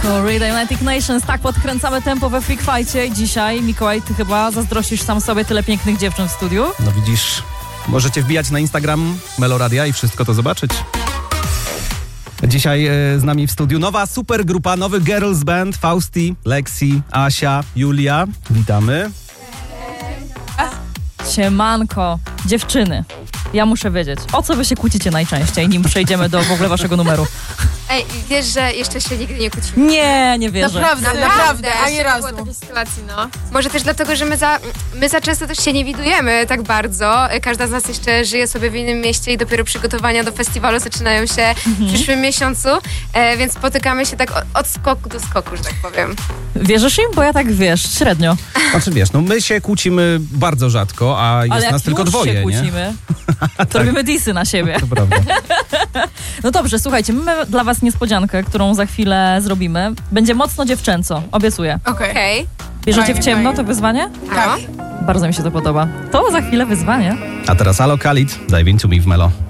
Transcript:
Radiomatic Nations, tak podkręcamy tempo we Freak Fightie. Dzisiaj, Mikołaj, ty chyba zazdrościsz sam sobie tyle pięknych dziewczyn w studiu. No widzisz, możecie wbijać na Instagram Meloradia i wszystko to zobaczyć. Dzisiaj z nami w studiu nowa super grupa, nowy girls band, Fausti, Lexi, Asia, Julia. Witamy. Siemanko, dziewczyny. Ja muszę wiedzieć, o co wy się kłócicie najczęściej, nim przejdziemy do w ogóle waszego numeru? Ej, wiesz, że jeszcze się nigdy nie kłócimy? Nie wierzę. Naprawdę, ani nie razu. było takiej sytuacji, no. Może też dlatego, że my za często też się nie widujemy tak bardzo. Każda z nas jeszcze żyje sobie w innym mieście i dopiero przygotowania do festiwalu zaczynają się w przyszłym miesiącu, więc spotykamy się tak od skoku do skoku, że tak powiem. Wierzysz im? Bo ja tak, średnio. Znaczy wiesz, no my się kłócimy bardzo rzadko, a jest Ale nas tylko jak dwoje, się nie? kłócimy, to robimy disy na siebie. To prawda. No dobrze, słuchajcie, mamy dla was niespodziankę, którą za chwilę zrobimy. Będzie mocno dziewczęco, obiecuję. Okej. Bierzecie Fajnie, w ciemno fajnie. to wyzwanie? Tak. Bardzo mi się to podoba. To za chwilę wyzwanie. A teraz Alo Khalid, Dive Into Me w Melo.